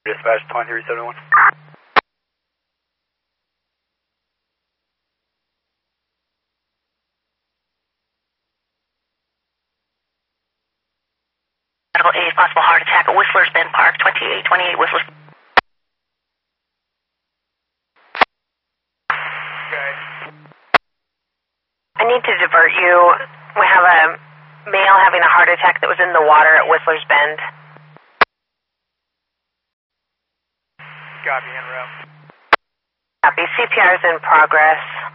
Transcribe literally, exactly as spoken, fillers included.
Dispatch twenty-three seventy-one. Medical aid, possible heart attack at Whistler's Bend Park, twenty-eight twenty-eight Whistler's. Okay. I need to divert you. We have a male having a heart attack that was in the water at Whistler's Bend. Copy, en route. Copy. C P R is in progress.